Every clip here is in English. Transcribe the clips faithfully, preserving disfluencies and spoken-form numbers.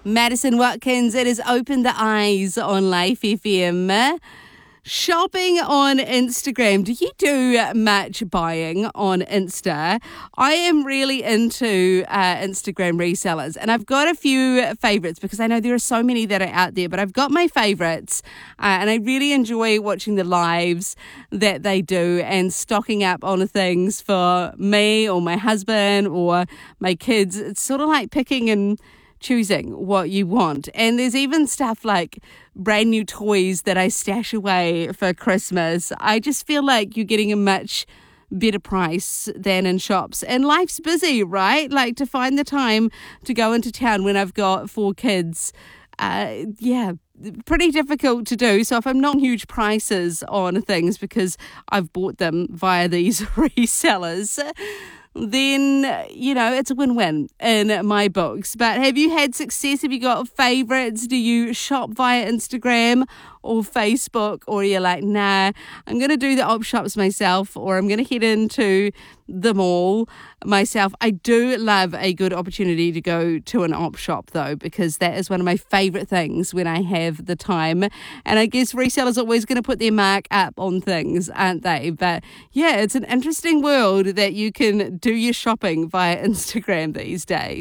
Madison Watkins, it has opened the eyes on Life F M. Shopping on Instagram. Do you do much buying on Insta? I am really into uh, Instagram resellers, and I've got a few favorites because I know there are so many that are out there, but I've got my favorites, uh, and I really enjoy watching the lives that they do and stocking up on things for me or my husband or my kids. It's sort of like picking and choosing what you want. And there's even stuff like brand new toys that I stash away for Christmas. I just feel like you're getting a much better price than in shops. And life's busy, right? Like to find the time to go into town when I've got four kids. Uh, yeah, pretty difficult to do. So if I'm not huge prices on things because I've bought them via these resellers, then, you know, it's a win-win in my books. But have you had success? Have you got favorites? Do you shop via Instagram or Facebook? Or you're like, nah, I'm going to do the op shops myself, or I'm going to head into the mall myself. I do love a good opportunity to go to an op shop, though, because that is one of my favorite things when I have the time. And I guess resellers are always going to put their mark up on things, aren't they? But yeah, it's an interesting world that you can do your shopping via Instagram these days.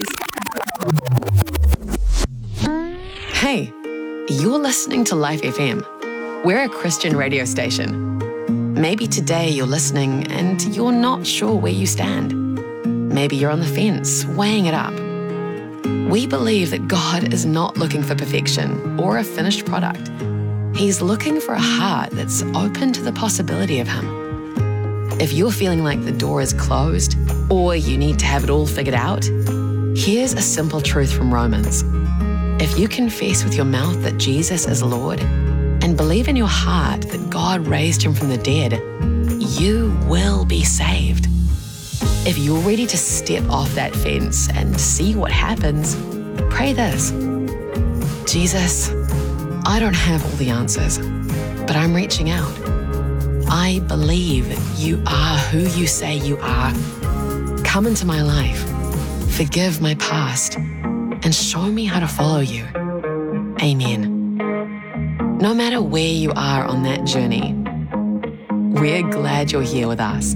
Hey, you're listening to Life F M. We're a Christian radio station. Maybe today you're listening and you're not sure where you stand. Maybe you're on the fence, weighing it up. We believe that God is not looking for perfection or a finished product. He's looking for a heart that's open to the possibility of Him. If you're feeling like the door is closed or you need to have it all figured out, here's a simple truth from Romans. If you confess with your mouth that Jesus is Lord and believe in your heart that God raised Him from the dead, you will be saved. If you're ready to step off that fence and see what happens, pray this. Jesus, I don't have all the answers, but I'm reaching out. I believe you are who you say you are. Come into my life, forgive my past, and show me how to follow you. Amen. No matter where you are on that journey, we're glad you're here with us.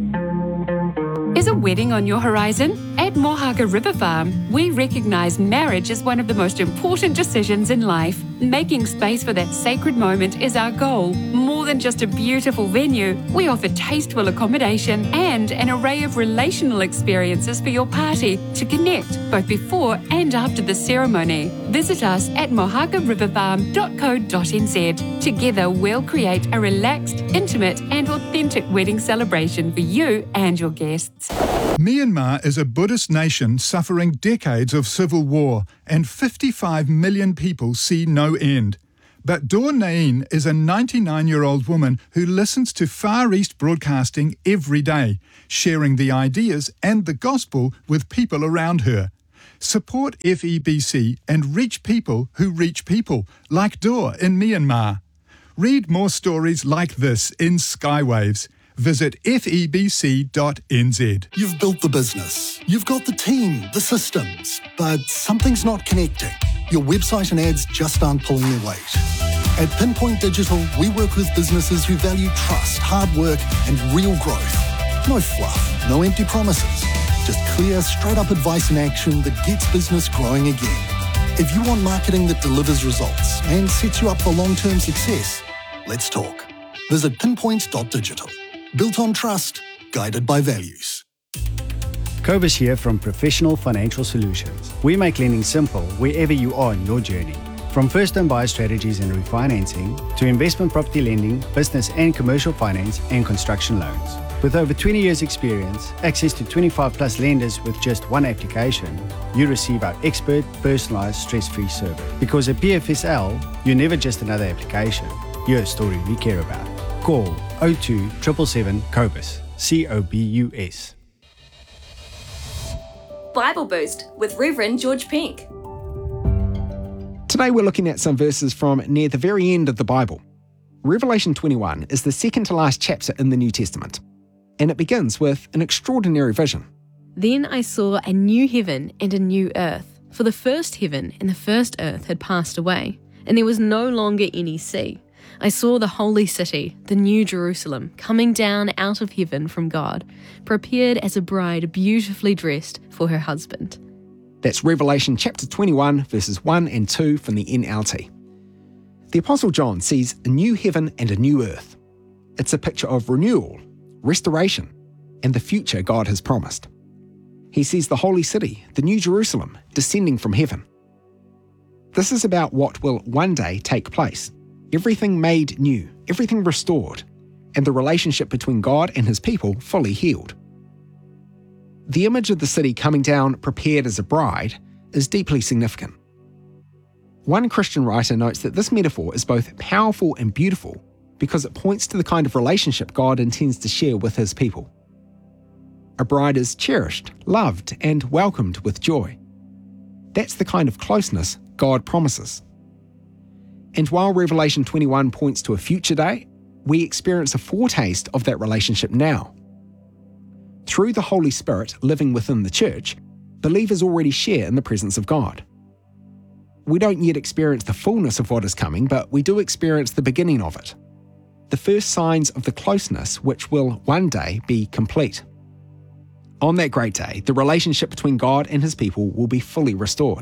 Is a wedding on your horizon? At Mohaka River Farm, we recognise marriage as one of the most important decisions in life. Making space for that sacred moment is our goal. More than just a beautiful venue, we offer tasteful accommodation and an array of relational experiences for your party to connect both before and after the ceremony. Visit us at mohaka river farm dot co dot n z. Together, we'll create a relaxed, intimate and authentic wedding celebration for you and your guests. Myanmar is a Buddhist nation suffering decades of civil war, and fifty-five million people see no end. But Dawn Nain is a ninety-nine-year-old woman who listens to Far East Broadcasting every day, sharing the ideas and the gospel with people around her. Support F E B C and reach people who reach people, like Dawn in Myanmar. Read more stories like this in Skywaves. Visit f e b c dot n z. You've built the business, you've got the team, the systems, but something's not connecting. Your website and ads just aren't pulling their weight. At Pinpoint Digital, we work with businesses who value trust, hard work, and real growth. No fluff, no empty promises. Just clear, straight-up advice and action that gets business growing again. If you want marketing that delivers results and sets you up for long-term success, let's talk. Visit pinpoint dot digital. Built on trust, guided by values. Kobus here from Professional Financial Solutions. We make lending simple wherever you are in your journey. From first-time buyer strategies and refinancing to investment property lending, business and commercial finance and construction loans. With over twenty years experience, access to twenty-five plus lenders with just one application, you receive our expert, personalised, stress-free service. Because at P F S L, you're never just another application. You're a story we care about. Call oh two seven seven seven Kobus, C O B U S. Bible Boost with Reverend George Pink. Today we're looking at some verses from near the very end of the Bible. Revelation twenty-one is the second to last chapter in the New Testament, and it begins with an extraordinary vision. Then I saw a new heaven and a new earth. For the first heaven and the first earth had passed away, and there was no longer any sea. I saw the holy city, the new Jerusalem, coming down out of heaven from God, prepared as a bride beautifully dressed for her husband. That's Revelation chapter twenty-one, verses one and two from the N L T. The Apostle John sees a new heaven and a new earth. It's a picture of renewal, restoration, and the future God has promised. He sees the holy city, the new Jerusalem, descending from heaven. This is about what will one day take place. Everything made new, everything restored, and the relationship between God and his people fully healed. The image of the city coming down prepared as a bride is deeply significant. One Christian writer notes that this metaphor is both powerful and beautiful because it points to the kind of relationship God intends to share with his people. A bride is cherished, loved, and welcomed with joy. That's the kind of closeness God promises. And while Revelation twenty-one points to a future day, we experience a foretaste of that relationship now. Through the Holy Spirit living within the church, believers already share in the presence of God. We don't yet experience the fullness of what is coming, but we do experience the beginning of it. The first signs of the closeness which will one day be complete. On that great day, the relationship between God and his people will be fully restored.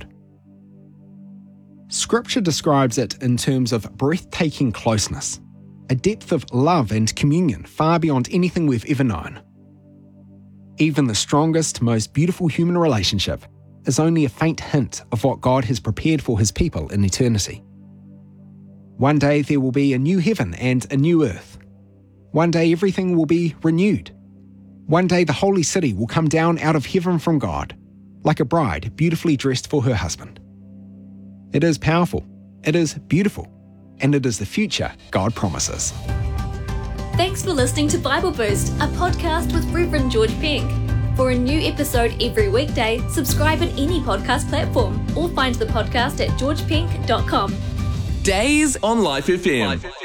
Scripture describes it in terms of breathtaking closeness, a depth of love and communion far beyond anything we've ever known. Even the strongest, most beautiful human relationship is only a faint hint of what God has prepared for his people in eternity. One day there will be a new heaven and a new earth. One day everything will be renewed. One day the holy city will come down out of heaven from God, like a bride beautifully dressed for her husband. It is powerful, it is beautiful, and it is the future God promises. Thanks for listening to Bible Boost, a podcast with Reverend George Pink. For a new episode every weekday, subscribe in any podcast platform or find the podcast at george pink dot com. Days on Life F M.